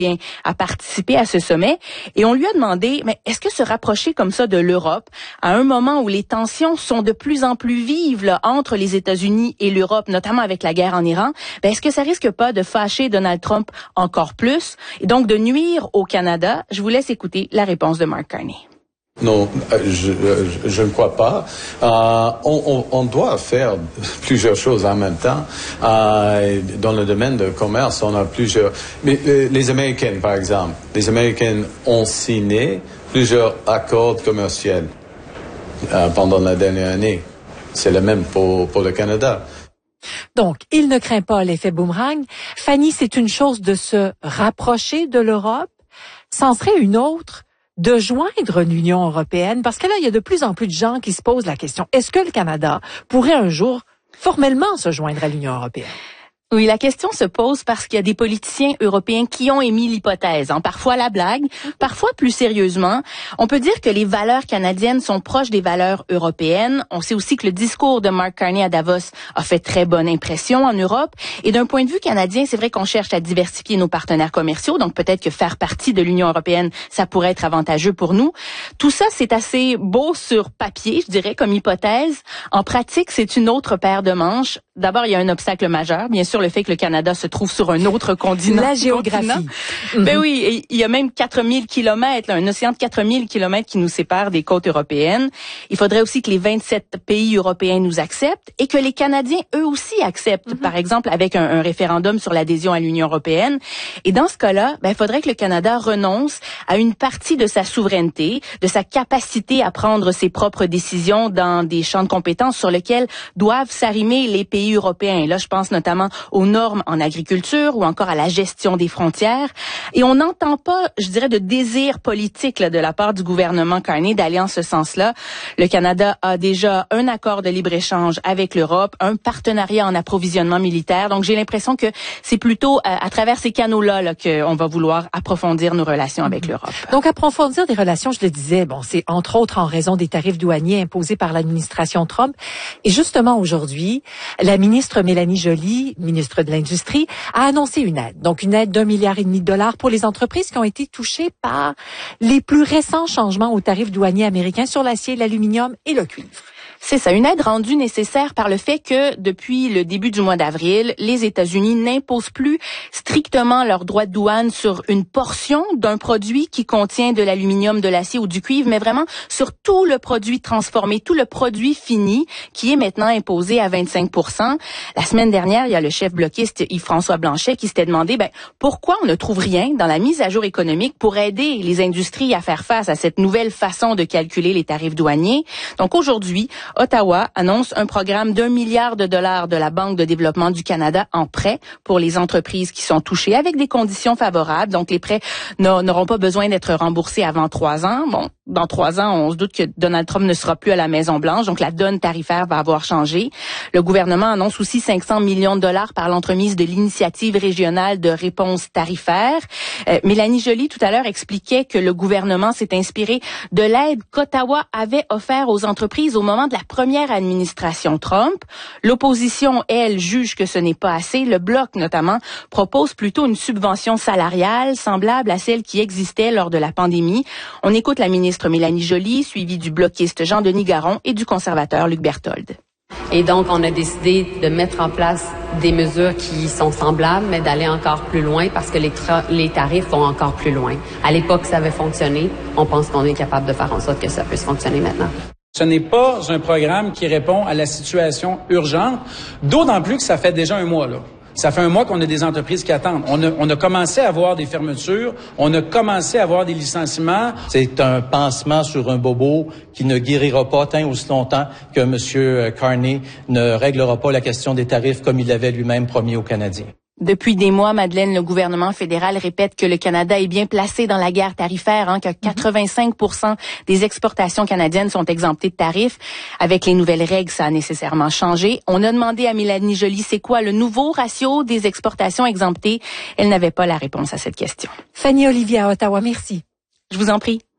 à participer à ce sommet. Et on lui a demandé, mais est-ce que se rapprocher comme ça de l'Europe, à un moment où les tensions sont de plus en plus vives là, entre les États-Unis et l'Europe, notamment avec la guerre en Iran, est-ce que ça risque pas de fâcher Donald Trump encore plus et donc de nuire au Canada? Je vous laisse écouter la réponse de Mark Carney. Non, je ne crois pas. On doit faire plusieurs choses en même temps. Dans le domaine de commerce, on a plusieurs... Mais les Américains, par exemple, les Américains ont signé plusieurs accords commerciaux pendant la dernière année. C'est le même pour le Canada. Donc, il ne craint pas l'effet boomerang. Fanny, c'est une chose de se rapprocher de l'Europe. C'en serait une autre de joindre l'Union européenne, parce que là, il y a de plus en plus de gens qui se posent la question, est-ce que le Canada pourrait un jour formellement se joindre à l'Union européenne? Oui, la question se pose parce qu'il y a des politiciens européens qui ont émis l'hypothèse, parfois à la blague, parfois plus sérieusement. On peut dire que les valeurs canadiennes sont proches des valeurs européennes. On sait aussi que le discours de Mark Carney à Davos a fait très bonne impression en Europe. Et d'un point de vue canadien, c'est vrai qu'on cherche à diversifier nos partenaires commerciaux, donc peut-être que faire partie de l'Union européenne, ça pourrait être avantageux pour nous. Tout ça, c'est assez beau sur papier, je dirais, comme hypothèse. En pratique, c'est une autre paire de manches. D'abord, il y a un obstacle majeur, bien sûr, le fait que le Canada se trouve sur un autre continent. La géographie. Ben oui, il y a même 4000 kilomètres, un océan de 4000 kilomètres qui nous sépare des côtes européennes. Il faudrait aussi que les 27 pays européens nous acceptent et que les Canadiens, eux aussi, acceptent, par exemple, avec un référendum sur l'adhésion à l'Union européenne. Et dans ce cas-là, il faudrait que le Canada renonce à une partie de sa souveraineté, de sa capacité à prendre ses propres décisions dans des champs de compétences sur lesquels doivent s'arrimer les pays européens. Et là, je pense notamment aux normes en agriculture ou encore à la gestion des frontières. Et on n'entend pas, je dirais, de désir politique là, de la part du gouvernement Carney d'aller en ce sens-là. Le Canada a déjà un accord de libre-échange avec l'Europe, un partenariat en approvisionnement militaire. Donc, j'ai l'impression que c'est plutôt à travers ces canaux-là qu'on va vouloir approfondir nos relations avec l'Europe. Donc, approfondir des relations, je le disais, c'est entre autres en raison des tarifs douaniers imposés par l'administration Trump. Et justement, aujourd'hui, la ministre Mélanie Joly, ministre de l'Industrie, a annoncé une aide. Donc, une aide d'1,5 milliard pour les entreprises qui ont été touchées par les plus récents changements aux tarifs douaniers américains sur l'acier, l'aluminium et le cuivre. C'est ça, une aide rendue nécessaire par le fait que depuis le début du mois d'avril, les États-Unis n'imposent plus strictement leurs droits de douane sur une portion d'un produit qui contient de l'aluminium, de l'acier ou du cuivre, mais vraiment sur tout le produit transformé, tout le produit fini qui est maintenant imposé à 25%. La semaine dernière, il y a le chef bloquiste Yves-François Blanchet qui s'était demandé pourquoi on ne trouve rien dans la mise à jour économique pour aider les industries à faire face à cette nouvelle façon de calculer les tarifs douaniers. Donc aujourd'hui, Ottawa annonce un programme d'1 milliard de dollars de la Banque de développement du Canada en prêt pour les entreprises qui sont touchées avec des conditions favorables. Donc, les prêts n'auront pas besoin d'être remboursés avant 3 ans. Bon, dans 3 ans, on se doute que Donald Trump ne sera plus à la Maison-Blanche. Donc, la donne tarifaire va avoir changé. Le gouvernement annonce aussi 500 millions de dollars par l'entremise de l'initiative régionale de réponse tarifaire. Mélanie Joly, tout à l'heure, expliquait que le gouvernement s'est inspiré de l'aide qu'Ottawa avait offert aux entreprises au moment de la première administration Trump. L'opposition, elle, juge que ce n'est pas assez. Le Bloc, notamment, propose plutôt une subvention salariale semblable à celle qui existait lors de la pandémie. On écoute la ministre Mélanie Joly, suivie du bloquiste Jean-Denis Garon et du conservateur Luc Berthold. Et donc, on a décidé de mettre en place des mesures qui sont semblables, mais d'aller encore plus loin parce que les tarifs vont encore plus loin. À l'époque, ça avait fonctionné. On pense qu'on est capable de faire en sorte que ça puisse fonctionner maintenant. Ce n'est pas un programme qui répond à la situation urgente, d'autant plus que ça fait déjà 1 mois, là. Ça fait 1 mois qu'on a des entreprises qui attendent. On a commencé à avoir des fermetures, on a commencé à avoir des licenciements. C'est un pansement sur un bobo qui ne guérira pas tant aussi longtemps que M. Carney ne réglera pas la question des tarifs comme il l'avait lui-même promis aux Canadiens. Depuis des mois, Madeleine, le gouvernement fédéral répète que le Canada est bien placé dans la guerre tarifaire, que 85% des exportations canadiennes sont exemptées de tarifs. Avec les nouvelles règles, ça a nécessairement changé. On a demandé à Mélanie Joly, c'est quoi le nouveau ratio des exportations exemptées? Elle n'avait pas la réponse à cette question. Fanny Olivier à Ottawa, merci. Je vous en prie.